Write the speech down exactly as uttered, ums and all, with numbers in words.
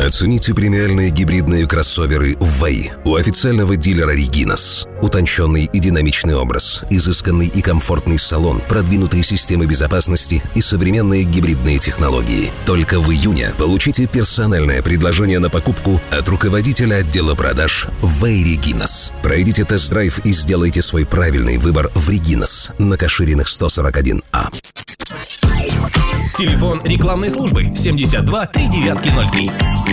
Оцените премиальные гибридные кроссоверы «Вэй» у официального дилера «Регинас». Утонченный и динамичный образ, изысканный и комфортный салон, продвинутые системы безопасности и современные гибридные технологии. Только в июне получите персональное предложение на покупку от руководителя отдела продаж «Вэй Регинас». Пройдите тест-драйв и сделайте свой правильный выбор в «Регинас» на Кашириных сто сорок один А. Телефон рекламной службы семьдесят два три девятки ноль три.